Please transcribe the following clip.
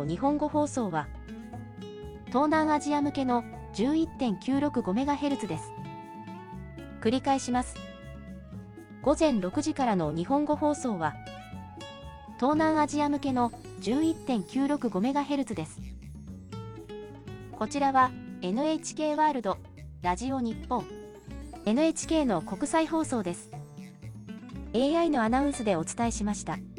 の日本語放送は、東南アジア向けの 11.965MHz です。繰り返します。午前6時からの日本語放送は、東南アジア向けの 11.965MHz です。こちらは NHK ワールド、ラジオ日本、NHK の国際放送です。AI のアナウンスでお伝えしました。